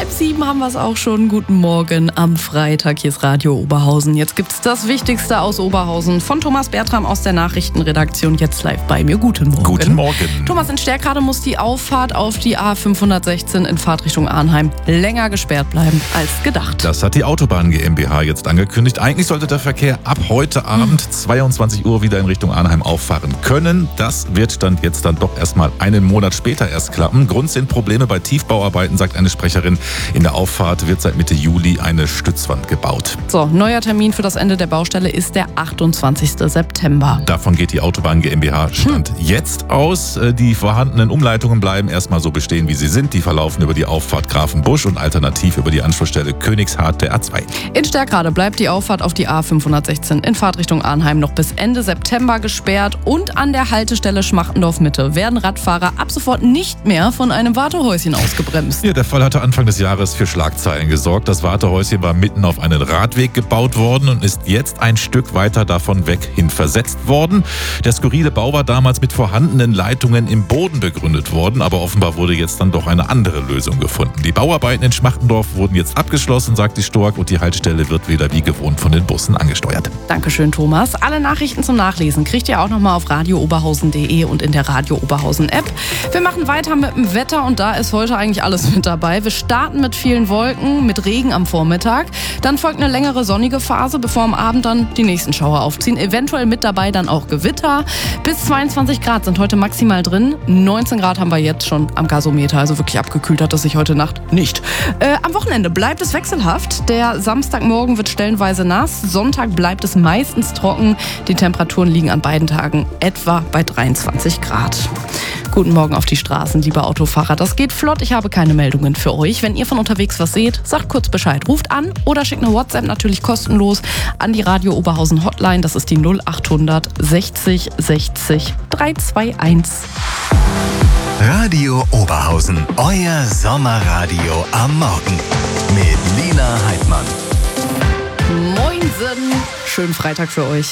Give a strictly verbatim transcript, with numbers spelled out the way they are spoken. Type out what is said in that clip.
halb sieben haben wir es auch schon. Guten Morgen am Freitag. Hier ist Radio Oberhausen. Jetzt gibt's das Wichtigste aus Oberhausen von Thomas Bertram aus der Nachrichtenredaktion. Jetzt live bei mir. Guten Morgen. Guten Morgen. Thomas, in Stärkrade muss die Auffahrt auf die A fünfhundertsechzehn in Fahrtrichtung Arnheim länger gesperrt bleiben als gedacht. Das hat die Autobahn GmbH jetzt angekündigt. Eigentlich sollte der Verkehr ab heute Abend hm. zweiundzwanzig Uhr wieder in Richtung Arnheim auffahren können. Das wird dann jetzt dann doch erstmal einen Monat später erst klappen. Grund sind Probleme bei Tiefbauarbeiten, sagt eine Sprecherin. In der Auffahrt wird seit Mitte Juli eine Stützwand gebaut. So, neuer Termin für das Ende der Baustelle ist der achtundzwanzigsten September. Davon geht die Autobahn GmbH Stand hm. jetzt aus. Die vorhandenen Umleitungen bleiben erstmal so bestehen, wie sie sind. Die verlaufen über die Auffahrt Grafenbusch und alternativ über die Anschlussstelle Königshardt der A zwei. In Stärkrade bleibt die Auffahrt auf die A fünfhundertsechzehn in Fahrtrichtung Arnheim noch bis Ende September gesperrt. Und an der Haltestelle Schmachtendorf-Mitte werden Radfahrer ab sofort nicht mehr von einem Wartehäuschen ausgebremst. Ja, der Fall hatte Anfang des Jahres für Schlagzeilen gesorgt. Das Wartehäuschen war mitten auf einen Radweg gebaut worden und ist jetzt ein Stück weiter davon weg hin versetzt worden. Der skurrile Bau war damals mit vorhandenen Leitungen im Boden begründet worden, aber offenbar wurde jetzt dann doch eine andere Lösung gefunden. Die Bauarbeiten in Schmachtendorf wurden jetzt abgeschlossen, sagt die Stork, und die Haltestelle wird wieder wie gewohnt von den Bussen angesteuert. Dankeschön, Thomas. Alle Nachrichten zum Nachlesen kriegt ihr auch nochmal auf radio oberhausen punkt de und in der Radio Oberhausen App. Wir machen weiter mit dem Wetter und da ist heute eigentlich alles mit dabei. Wir starten mit vielen Wolken, mit Regen am Vormittag. Dann folgt eine längere sonnige Phase, bevor am Abend dann die nächsten Schauer aufziehen. Eventuell mit dabei dann auch Gewitter. Bis zweiundzwanzig Grad sind heute maximal drin. neunzehn Grad haben wir jetzt schon am Gasometer. Also wirklich abgekühlt hat es sich heute Nacht nicht. Äh, am Wochenende bleibt es wechselhaft. Der Samstagmorgen wird stellenweise nass. Sonntag bleibt es meistens trocken. Die Temperaturen liegen an beiden Tagen etwa bei dreiundzwanzig Grad. Guten Morgen auf die Straßen, liebe Autofahrer. Das geht flott. Ich habe keine Meldungen für euch. Wenn ihr von unterwegs was seht, sagt kurz Bescheid. Ruft an oder schickt eine WhatsApp, natürlich kostenlos, an die Radio Oberhausen Hotline. Das ist die null achthundert sechzig sechzig dreihunderteinundzwanzig. Radio Oberhausen, euer Sommerradio am Morgen mit Lina Heidmann. Moinsen, schönen Freitag für euch.